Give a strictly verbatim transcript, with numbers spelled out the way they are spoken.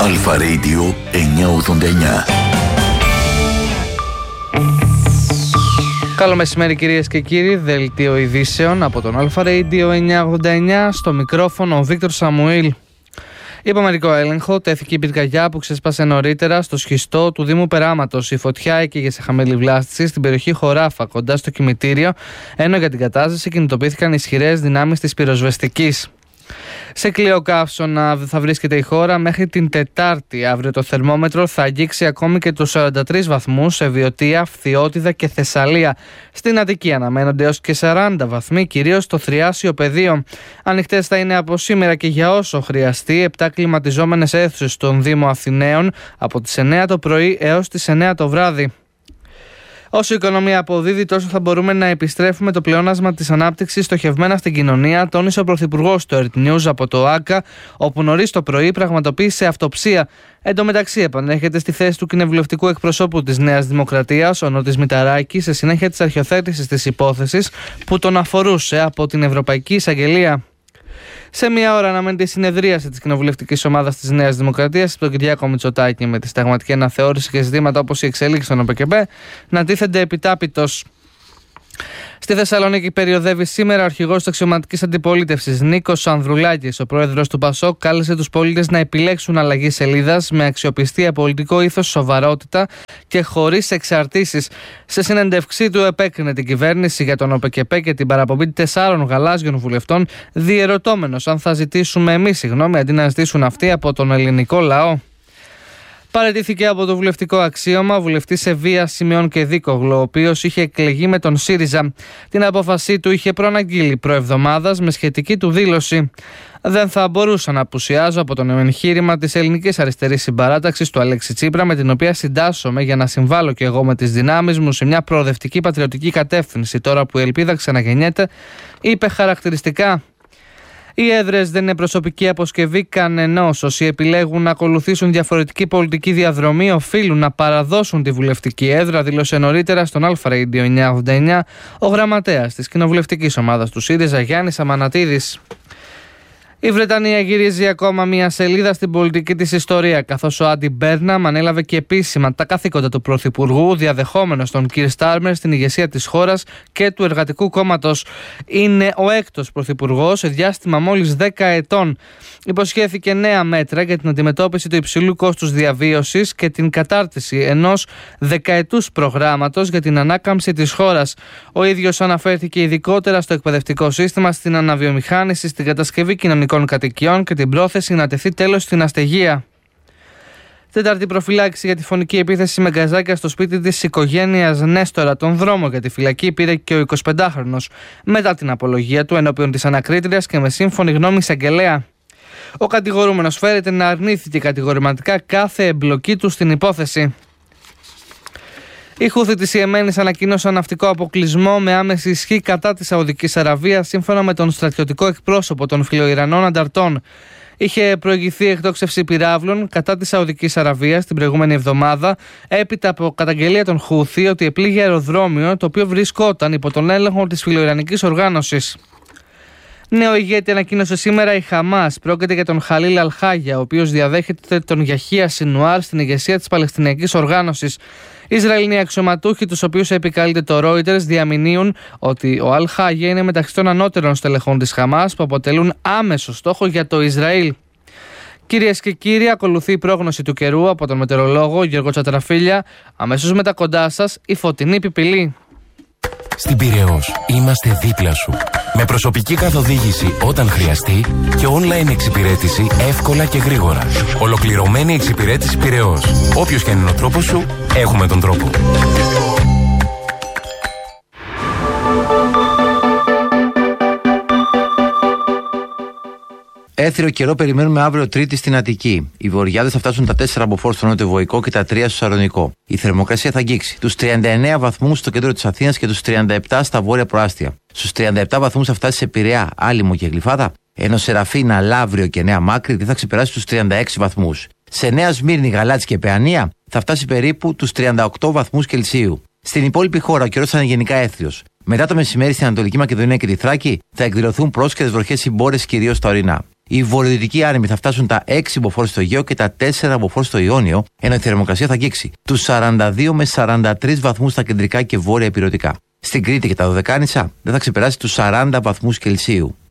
Αλφα Radio εννιακόσια ογδόντα εννιά. Καλό μεσημέρι κυρίες και κύριοι, δελτίο ειδήσεων από τον Αλφα Radio εννιακόσια ογδόντα εννιά, στο μικρόφωνο ο Βίκτορ Σαμουήλ. Υπό μερικό έλεγχο τέθηκε η πυρκαγιά που ξέσπασε νωρίτερα στο σχιστό του Δήμου Περάματος. Η φωτιά έκαιγε σε χαμηλή βλάστηση στην περιοχή Χωράφα, κοντά στο κημητήριο, ενώ για την κατάσταση κινητοποιήθηκαν ισχυρές δυνάμεις της πυροσβεστικής. Σε κλειό καύσωνα θα βρίσκεται η χώρα μέχρι την Τετάρτη. Αύριο το θερμόμετρο θα αγγίξει ακόμη και τους σαράντα τρεις βαθμούς σε Βιωτία, Φθιώτιδα και Θεσσαλία. Στην Αττική αναμένονται έως και σαράντα βαθμοί, κυρίως στο Θριάσιο πεδίο. Ανοιχτές θα είναι από σήμερα και για όσο χρειαστεί επτά κλιματιζόμενες αίθουσες στον Δήμο Αθηναίων από τις εννιά το πρωί έως τις εννιά το βράδυ. Όσο η οικονομία αποδίδει, τόσο θα μπορούμε να επιστρέφουμε το πλεόνασμα της ανάπτυξης στοχευμένα στην κοινωνία, τόνισε ο Πρωθυπουργός του Earth News από το ΆΚΑ, όπου νωρίς το πρωί πραγματοποίησε αυτοψία. Εν τω μεταξύ, επανέρχεται στη θέση του κοινοβουλευτικού εκπροσώπου της Νέας Δημοκρατίας, ο Νότης Μηταράκη, σε συνέχεια της αρχιοθέτησης της υπόθεσης που τον αφορούσε από την Ευρωπαϊκή Εισαγγελία. Σε μία ώρα αναμένεται η συνεδρίαση της κοινοβουλευτικής ομάδας της Νέας Δημοκρατίας από τον Κυριάκο Μητσοτάκη με τη συνταγματική αναθεώρηση και ζητήματα όπως η εξέλιξη των ΟΠΕΚΕΠΕ να τίθενται επιτάπητος. Στη Θεσσαλονίκη περιοδεύει σήμερα ο αρχηγός της αξιωματικής αντιπολίτευσης Νίκος Ανδρουλάκης. Ο πρόεδρος του ΠΑΣΟΚ κάλεσε τους πολίτες να επιλέξουν αλλαγή σελίδας με αξιοπιστία, πολιτικό ήθος, σοβαρότητα και χωρίς εξαρτήσεις. Σε συνέντευξή του επέκρινε την κυβέρνηση για τον ΟΠΕΚΕΠΕ και την παραπομπή τεσσάρων γαλάζιων βουλευτών, διερωτώμενος αν θα ζητήσουμε εμείς συγγνώμη αντί να ζητήσουν αυτοί από τον ελληνικό λαό. Παραιτήθηκε από το βουλευτικό αξίωμα ο βουλευτής Ευβίας Σιμεών Κεδίκογλου, ο οποίος είχε εκλεγεί με τον ΣΥΡΙΖΑ. Την απόφασή του είχε προαναγγείλει προεβδομάδας με σχετική του δήλωση. Δεν θα μπορούσα να απουσιάζω από το εγχείρημα της ελληνικής αριστερής συμπαράταξης του Αλέξη Τσίπρα, με την οποία συντάσσομαι για να συμβάλλω και εγώ με τις δυνάμεις μου σε μια προοδευτική πατριωτική κατεύθυνση, τώρα που η ελπίδα ξαναγεννιέται, είπε χαρακτηριστικά. Οι έδρες δεν είναι προσωπική αποσκευή κανενός. Όσοι επιλέγουν να ακολουθήσουν διαφορετική πολιτική διαδρομή οφείλουν να παραδώσουν τη βουλευτική έδρα, δήλωσε νωρίτερα στον Αλφα Radio εννιακόσια ογδόντα εννιά ο γραμματέας της κοινοβουλευτικής ομάδας του ΣΥΡΙΖΑ Γιάννης Αμανατίδης. Η Βρετανία γυρίζει ακόμα μία σελίδα στην πολιτική της ιστορία, καθώς ο Άντι Μπέρναμ ανέλαβε και επίσημα τα καθήκοντα του Πρωθυπουργού, διαδεχόμενος τον Κιρ Στάρμερ στην ηγεσία της χώρας και του Εργατικού Κόμματος. Είναι ο έκτος Πρωθυπουργός σε διάστημα μόλις δέκα ετών. Υποσχέθηκε νέα μέτρα για την αντιμετώπιση του υψηλού κόστους διαβίωσης και την κατάρτιση ενός δεκαετούς προγράμματος για την ανάκαμψη της χώρας. Ο ίδιος αναφέρθηκε ειδικότερα στο εκπαιδευτικό σύστημα, στην αναβιομηχάνηση, στην κατασκευή κοινωνικών κατοικιών και την πρόθεση να τεθεί τέλος στην αστεγία. Τέταρτη προφυλάκηση για τη φωνική επίθεση με γκαζάκια στο σπίτι της οικογένειας Νέστορα. Τον δρόμο για τη φυλακή πήρε και ο εικοσιπεντάχρονος μετά την απολογία του ενώπιον της ανακρίτριας και με σύμφωνη γνώμη εισαγγελέα. Ο κατηγορούμενος φέρεται να αρνήθηκε κατηγορηματικά κάθε εμπλοκή του στην υπόθεση. Οι Χούθι της Ιεμένης ανακοίνωσαν ναυτικό αποκλεισμό με άμεση ισχύ κατά της Σαουδικής Αραβίας, σύμφωνα με τον στρατιωτικό εκπρόσωπο των φιλοϊρανών ανταρτών. Είχε προηγηθεί εκτόξευση πυράβλων κατά της Σαουδικής Αραβίας την προηγούμενη εβδομάδα, έπειτα από καταγγελία των Χούθι ότι επλήγει αεροδρόμιο το οποίο βρισκόταν υπό τον έλεγχο της φιλοϊρανικής οργάνωσης. Νέο ηγέτη ανακοίνωσε σήμερα η Χαμάς. Πρόκειται για τον Χαλίλ Αλχάγια, ο οποίος διαδέχεται τον Γιαχία Σινουάρ στην ηγεσία της Παλαιστινιακής Οργάνωσης. Οι Ισραηλινοί αξιωματούχοι, τους οποίους επικαλείται το Reuters, διαμηνύουν ότι ο Αλχάγια είναι μεταξύ των ανώτερων στελεχών της Χαμάς που αποτελούν άμεσο στόχο για το Ισραήλ. Κυρίες και κύριοι, ακολουθεί η πρόγνωση του καιρού από τον μετεωρολόγο Γιώργο Τσατραφίλια. Αμέσως μετά κοντά σας η φωτεινή πιπηλή. Στην Πειραιώς είμαστε δίπλα σου. Με προσωπική καθοδήγηση όταν χρειαστεί και online εξυπηρέτηση εύκολα και γρήγορα. Ολοκληρωμένη εξυπηρέτηση Πειραιώς. Όποιος και είναι ο τρόπος σου, έχουμε τον τρόπο. Έθριο καιρό περιμένουμε αύριο Τρίτη στην Αττική. Οι βορειάδες θα φτάσουν τα τέσσερα μποφόρ στο νότιο-βοϊκό και τα τρία στο Σαρονικό. Η θερμοκρασία θα αγγίξει τους τριάντα εννέα βαθμούς στο κέντρο της Αθήνας και τους τριάντα επτά στα βόρεια προάστια. Στους τριάντα επτά βαθμούς θα φτάσει σε Πειραιά, Άλυμο και Γλυφάδα, ενώ Σεραφίνα, Λαύριο και Νέα Μάκρη δεν θα ξεπεράσει τους τριάντα έξι βαθμούς. Σε Νέα Σμύρνη, Γαλάτσι και Παιανία θα φτάσει περίπου τους τριάντα οκτώ βαθμούς Κελσίου. Στην υπόλοιπη χώρα ο καιρός θα είναι γενικά έθριος. Μετά το μεσημέρι στην Ανατολική Μακεδονία και τη Θράκη θα εκδηλωθούν πρόσκαιρες βροχές συμπόρες κυρίως στα ορεινά. Οι βορειοδυτικοί άνεμοι θα φτάσουν τα έξι μποφόρ στο Αιγαίο και τα τέσσερα μποφόρ στο Ιόνιο, ενώ η θερμοκρασία θα αγγίξει τους σαράντα δύο με σαράντα τρεις βαθμούς στα κεντρικά και βόρεια ηπειρωτικά. Στην Κρήτη και τα Δωδεκάνησα δεν θα ξεπεράσει τους σαράντα βαθμούς Κελσίου.